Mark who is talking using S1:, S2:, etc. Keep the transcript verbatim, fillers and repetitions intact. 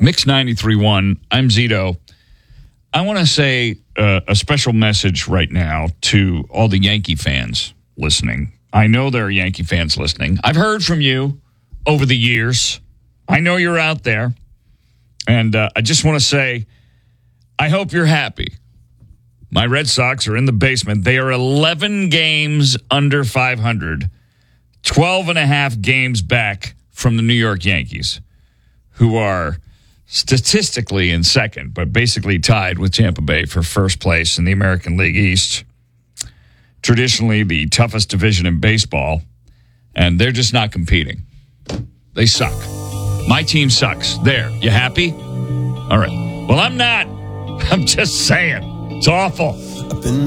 S1: Mix ninety-three point one. I'm Zito. I want to say uh, a special message right now to all the Yankee fans listening. I know there are Yankee fans listening. I've heard from you over the years. I know you're out there. And uh, I just want to say, I hope you're happy. My Red Sox are in the basement. They are eleven games under five hundred, twelve and a half games back from the New York Yankees, who are statistically in second, but basically tied with Tampa Bay for first place in the American League East. Traditionally the toughest division in baseball, and they're just not competing. They suck. My team sucks. There. You happy? All right. Well, I'm not. I'm just saying. It's awful.